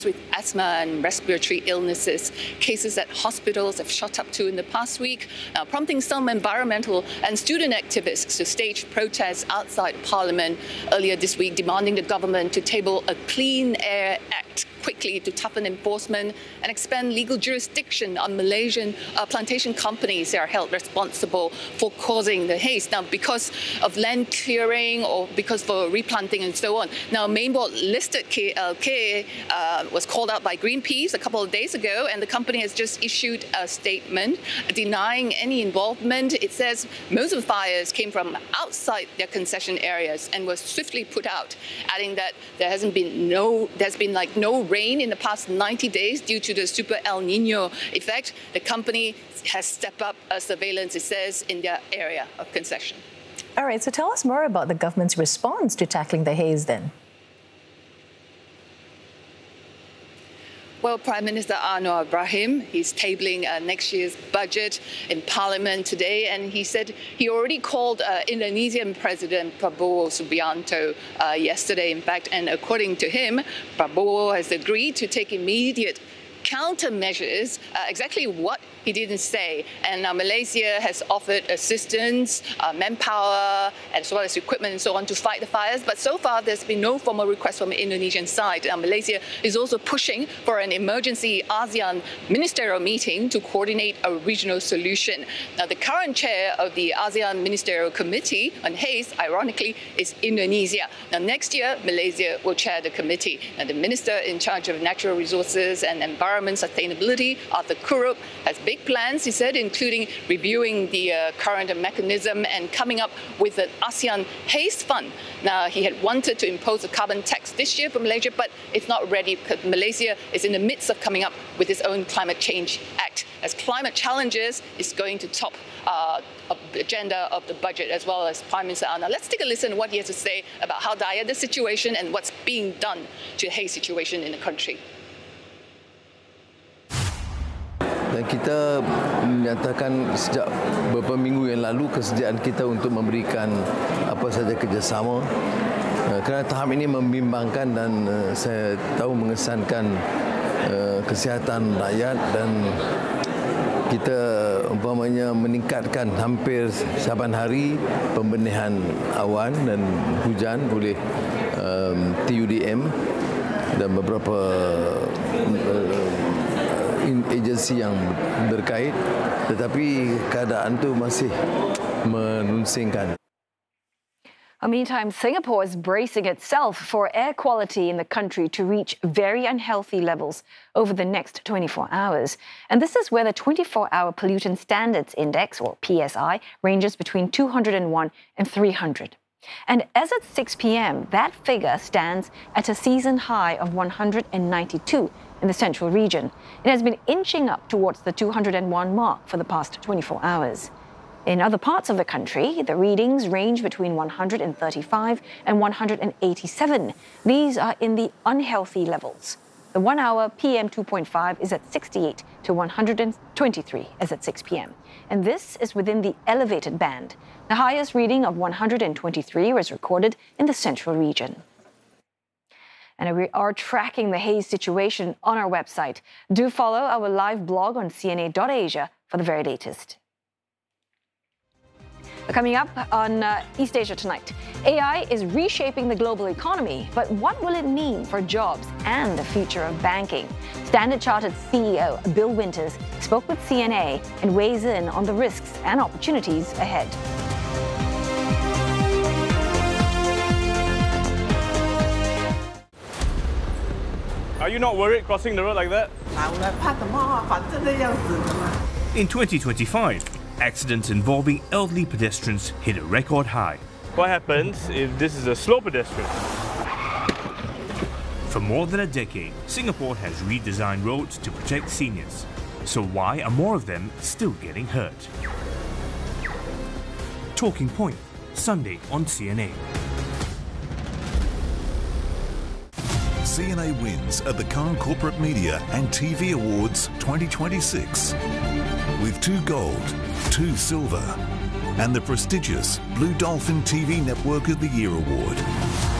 with asthma and respiratory illnesses. Cases at hospitals have shot up too in the past week, prompting some environmental and student activists to stage protests outside Parliament earlier this week, demanding the government to table a Clean Air Act quickly to toughen enforcement and expand legal jurisdiction on Malaysian plantation companies that are held responsible for causing the haze. Now, because of land clearing or because for replanting and so on. Now, main board listed KLK was called out by Greenpeace a couple of days ago, and the company has just issued a statement denying any involvement. It says most of the fires came from outside their concession areas and was swiftly put out, adding that there's been no rain in the past 90 days due to the Super El Nino effect. The company has stepped up surveillance, it says, in their area of concession. All right, so tell us more about the government's response to tackling the haze then. Well, Prime Minister Anwar Ibrahim, he's tabling next year's budget in Parliament today, and he said he already called Indonesian President Prabowo Subianto yesterday, in fact, and according to him, Prabowo has agreed to take immediate countermeasures, exactly what he didn't say. And Malaysia has offered assistance, manpower, as well as equipment and so on to fight the fires. But so far, there's been no formal request from the Indonesian side. Malaysia is also pushing for an emergency ASEAN ministerial meeting to coordinate a regional solution. Now, the current chair of the ASEAN Ministerial Committee on Haze, ironically, is Indonesia. Now, next year, Malaysia will chair the committee. Now, the minister in charge of natural resources and environment sustainability, Arthur Kurup, has big plans, he said, including reviewing the current mechanism and coming up with an ASEAN Haze Fund. Now, he had wanted to impose a carbon tax this year for Malaysia, but it's not ready because Malaysia is in the midst of coming up with its own Climate Change Act, as climate challenges is going to top the agenda of the budget, as well as Prime Minister Anwar. Let's take a listen to what he has to say about how dire the situation and what's being done to the haze situation in the country. Dan kita menyatakan sejak beberapa minggu yang lalu kesediaan kita untuk memberikan apa saja kerjasama. Kerana tahap ini membimbangkan dan saya tahu mengesankan kesihatan rakyat, dan kita umpamanya meningkatkan hampir saban hari pembenihan awan dan hujan oleh TUDM dan beberapa agensi yang berkait, tetapi keadaan itu masih menunsingkan. Meantime, Singapore is bracing itself for air quality in the country to reach very unhealthy levels over the next 24 hours. And this is where the 24-hour Pollutant Standards Index, or PSI, ranges between 201 and 300. And as at 6 p.m., that figure stands at a season high of 192 in the central region. It has been inching up towards the 201 mark for the past 24 hours. In other parts of the country, the readings range between 135 and 187. These are in the unhealthy levels. The 1 hour PM 2.5 is at 68 to 123 as at 6 p.m. And this is within the elevated band. The highest reading of 123 was recorded in the central region. And we are tracking the haze situation on our website. Do follow our live blog on CNA.Asia for the very latest. Coming up on East Asia Tonight, AI is reshaping the global economy, but what will it mean for jobs and the future of banking? Standard Chartered CEO Bill Winters spoke with CNA and weighs in on the risks and opportunities ahead. Are you not worried crossing the road like that? In 2025, accidents involving elderly pedestrians hit a record high. What happens if this is a slow pedestrian? For more than a decade, Singapore has redesigned roads to protect seniors. So why are more of them still getting hurt? Talking Point, Sunday on CNA. CNA wins at the Cannes Corporate Media and TV Awards 2026 with 2 gold, 2 silver and the prestigious Blue Dolphin TV Network of the Year Award.